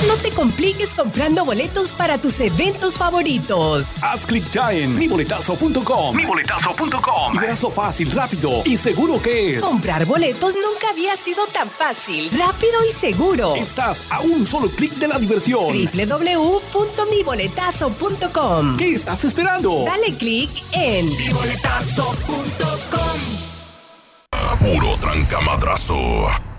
No te compliques comprando boletos para tus eventos favoritos. Haz clic ya en miboletazo.com. Y verás lo fácil, rápido y seguro que es. Comprar boletos nunca había sido tan fácil, rápido y seguro. Estás a un solo clic de la diversión. www.miboletazo.com. ¿Qué estás esperando? Dale clic en miboletazo.com. Puro trancamadrazo.